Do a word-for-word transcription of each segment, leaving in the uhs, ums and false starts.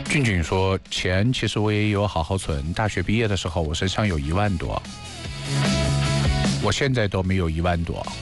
俊俊说，钱其实我也有好好存，大学毕业的时候我身上有一万多，我现在都没有一万多。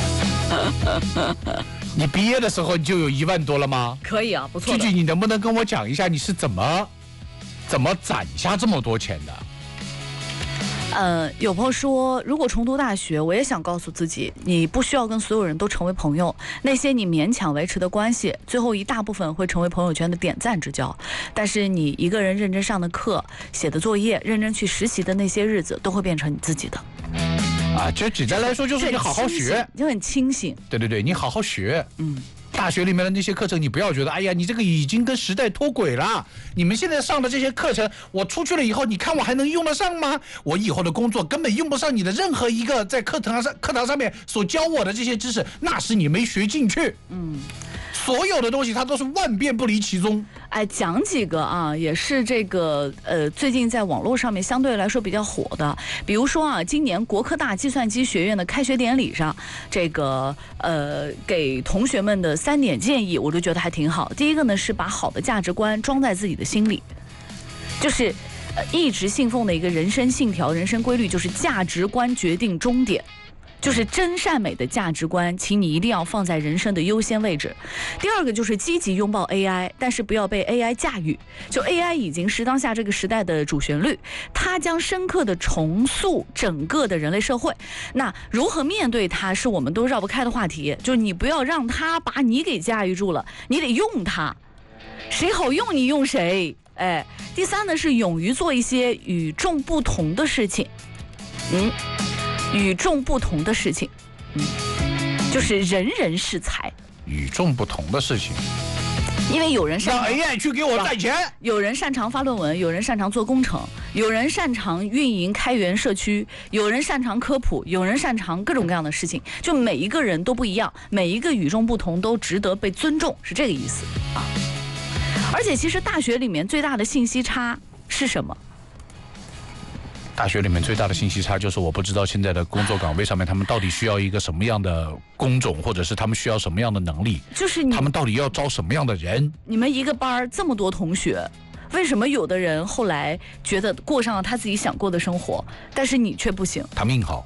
你毕业的时候你就有一万多了吗？ 可以啊，不错。 俊俊，你能不能跟我讲一下你是怎么怎么攒下这么多钱的？ 呃，有朋友说，如果重读大学，我也想告诉自己，你不需要跟所有人都成为朋友，那些你勉强维持的关系，最后一大部分会成为朋友圈的点赞之交。但是你一个人认真上的课、写的作业、认真去实习的那些日子，都会变成你自己的。 啊，就简单来说，就是你好好学， 你就很清醒。 对对对，你好好学， 嗯。 大学里面的那些课程，你不要觉得，哎呀，你这个已经跟时代脱轨了。你们现在上的这些课程，我出去了以后，你看我还能用得上吗？我以后的工作根本用不上你的任何一个在课堂上课堂上面所教我的这些知识，那是你没学进去。嗯。所有的东西它都是万变不离其宗。 哎，讲几个啊，也是这个呃，最近在网络上面相对来说比较火的，比如说啊，今年国科大计算机学院的开学典礼上，这个呃，给同学们的三点建议，我就觉得还挺好。第一个呢是把好的价值观装在自己的心里，就是呃一直信奉的一个人生信条、人生规律，就是价值观决定终点。就是真善美的价值观，请你一定要放在人生的优先位置。第二个就是积极拥抱 A I， 但是不要被 A I 驾驭。就 A I 已经是当下这个时代的主旋律，它将深刻的重塑整个的人类社会。那如何面对它，是我们都绕不开的话题。就是你不要让它把你给驾驭住了，你得用它，谁好用你用谁。哎，第三呢是勇于做一些与众不同的事情。嗯。与众不同的事情，嗯，就是人人是才。 与众不同的事情， 因为有人擅长让 A I 去给我赚钱， 有人擅长发论文，有人擅长做工程，有人擅长运营开源社区，有人擅长科普，有人擅长各种各样的事情。就每一个人都不一样，每一个与众不同都值得被尊重，是这个意思啊。而且其实大学里面最大的信息差是什么？ 大学里面最大的信息差就是我不知道现在的工作岗位上面他们到底需要一个什么样的工种，或者是他们需要什么样的能力， 就是你他们到底要招什么样的人。 你们一个班这么多同学，为什么有的人后来觉得过上了他自己想过的生活，但是你却不行？ 他命好。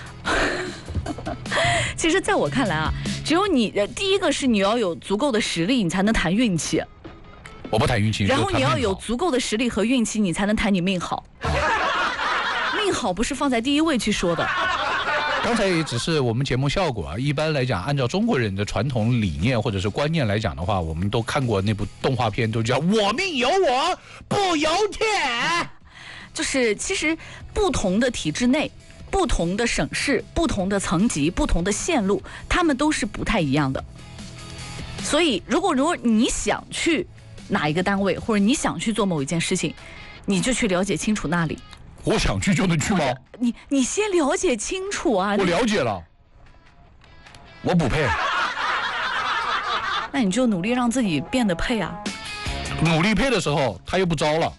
其实在我看来啊，只有你第一个是你要有足够的实力，你才能谈运气。 我不谈运气， 然后你要有足够的实力和运气，你才能谈你命好。命好不是放在第一位去说的。 刚才也只是我们节目效果啊。一般来讲，按照中国人的传统理念或者是观念来讲的话，我们都看过那部动画片，都叫我命由我不由天。 就是其实不同的体制内、不同的省市、不同的层级、不同的线路，他们都是不太一样的。所以如果如果你想去哪一个单位，或者你想去做某一件事情，你就去了解清楚那里。 我想去就能去吗？ 你你先了解清楚啊！ 我了解了，我不配。 那你就努力让自己变得配啊！ 努力配的时候，他又不招了；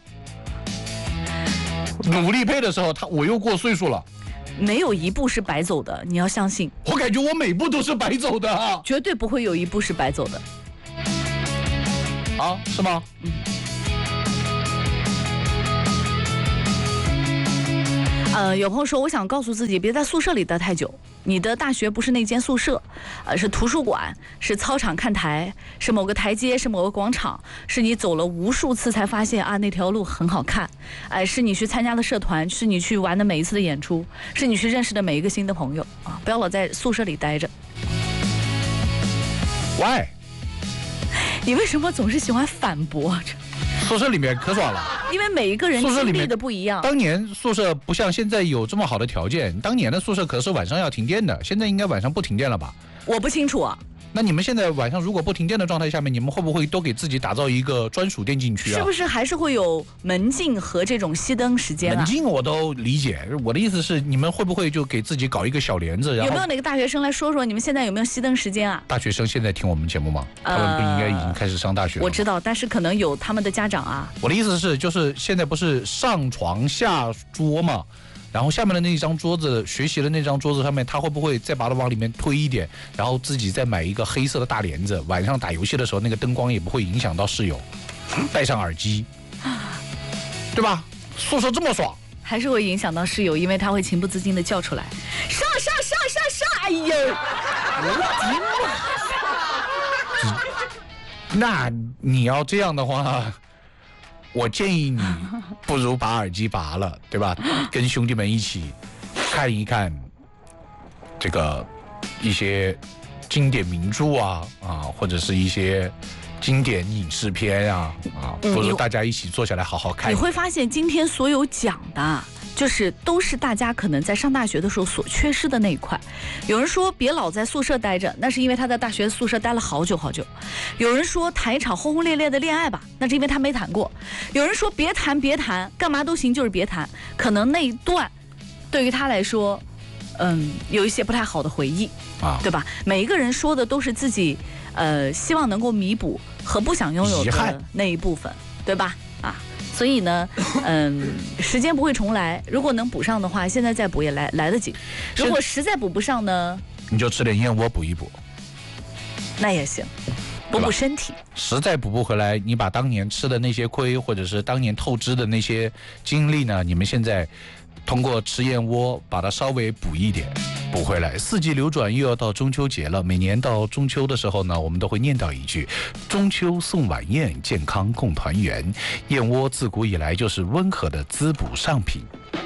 努力配的时候，他我又过岁数了。 没有一步是白走的，你要相信。 我感觉我每步都是白走的啊！ 绝对不会有一步是白走的。 啊？是吗？嗯。 呃，有朋友说，我想告诉自己，别在宿舍里待太久。你的大学不是那间宿舍，呃，是图书馆，是操场看台，是某个台阶，是某个广场，是你走了无数次才发现啊那条路很好看，哎、呃，是你去参加的社团，是你去玩的每一次的演出，是你去认识的每一个新的朋友啊！不要老在宿舍里待着。 Why？ 你为什么总是喜欢反驳着？ 宿舍里面可爽了， 因为每一个人经历的不一样。 当年宿舍不像现在有这么好的条件，当年的宿舍可是晚上要停电的，现在应该晚上不停电了吧？ 我不清楚啊。 那你们现在晚上如果不停电的状态下面，你们会不会都给自己打造一个专属电竞区啊？ 是不是还是会有门禁和这种熄灯时间啊？ 门禁我都理解，我的意思是你们会不会就给自己搞一个小帘子？然后有没有哪个大学生来说说你们现在有没有熄灯时间啊？ 大学生现在听我们节目吗？他们不应该已经开始上大学了、呃？ 我知道，但是可能有他们的家长啊。 我的意思是，就是现在不是上床下桌吗？然后下面的那一张桌子，学习的那张桌子上面，他会不会再把它往里面推一点，然后自己再买一个黑色的大帘子，晚上打游戏的时候那个灯光也不会影响到室友。 戴上耳机，对吧？宿舍这么爽， 还是会影响到室友，因为他会情不自禁的叫出来，上上上上上，哎呦，我的妈！ 那你要这样的话，我建议你不如把耳机拔了，对吧？跟兄弟们一起看一看这个一些经典名著啊啊，或者是一些经典影视片啊啊，不如大家一起坐下来好好看。 你会发现今天所有讲的，就是都是大家可能在上大学的时候所缺失的那一块。有人说别老在宿舍待着，那是因为他在大学宿舍待了好久好久。有人说谈一场轰轰烈烈的恋爱吧，那是因为他没谈过。有人说别谈别谈，干嘛都行，就是别谈。可能那一段对于他来说，嗯，有一些不太好的回忆啊，对吧？每一个人说的都是自己呃希望能够弥补和不想拥有的那一部分，对吧？啊。所以呢，嗯，时间不会重来。如果能补上的话，现在再补也来来得及。如果实在补不上呢， 你就吃点燕窝补一补， 那也行，补补身体。 实在补不回来，你把当年吃的那些亏，或者是当年透支的那些经历呢，你们现在通过吃燕窝把它稍微补一点。补回来，四季流转又要到中秋节了。每年到中秋的时候呢，我们都会念叨一句：中秋送晚宴，健康共团圆。燕窝自古以来就是温和的滋补上品，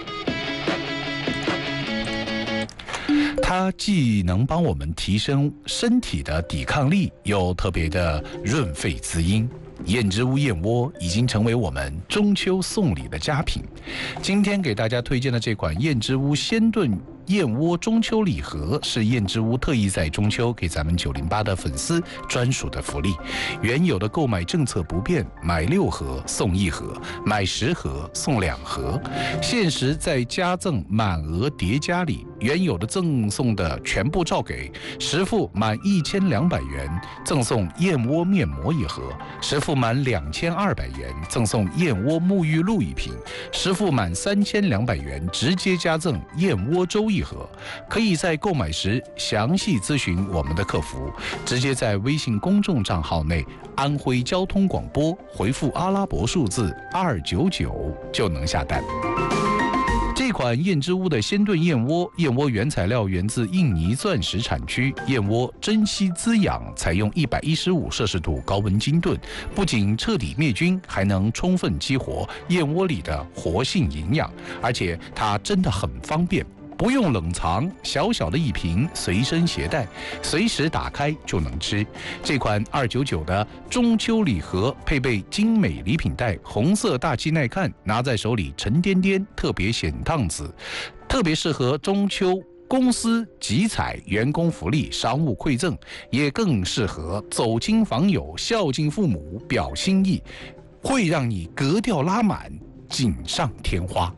它既能帮我们提升身体的抵抗力，又特别的润肺滋阴。燕之屋燕窝已经成为我们中秋送礼的佳品。今天给大家推荐的这款燕之屋鲜炖燕窝中秋礼盒，是燕之屋特意在中秋给咱们九零八的粉丝专属的福利。原有的购买政策不变，买六盒送一盒，买十盒送两盒，限时再加赠满额叠加礼，原有的赠送的全部照给。实付满一千两百元赠送燕窝面膜一盒，实付满两千二百元赠送燕窝沐浴露一瓶，实付满三千两百元直接加赠燕窝粥一盒。可以在购买时详细咨询我们的客服，直接在微信公众账号内安徽交通广播回复阿拉伯数字二九九就能下单。这款燕之屋的鲜炖燕窝，燕窝原材料源自印尼钻石产区，燕窝珍稀滋养，采用一百一十五摄氏度高温精炖，不仅彻底灭菌，还能充分激活燕窝里的活性营养，而且它真的很方便。不用冷藏，小小的一瓶随身携带，随时打开就能吃。这款二九九的中秋礼盒配备精美礼品袋，红色大气耐看，拿在手里沉甸甸，特别显烫紫，特别适合中秋公司集采、员工福利、商务馈赠，也更适合走亲访友、孝敬父母、表心意，会让你格调拉满，锦上添花。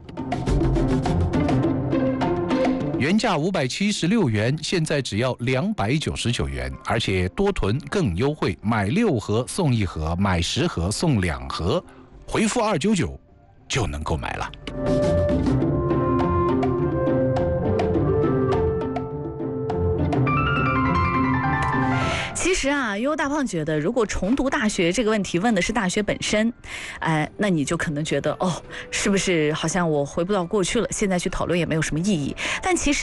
原价五百七十六元，现在只要两百九十九元，而且多囤更优惠，买六盒送一盒，买十盒送两盒，回复二九九就能购买了。 其实啊，悠悠大胖觉得，如果重读大学这个问题问的是大学本身，哎、呃，那你就可能觉得，哦，是不是好像我回不到过去了？现在去讨论也没有什么意义。但其实。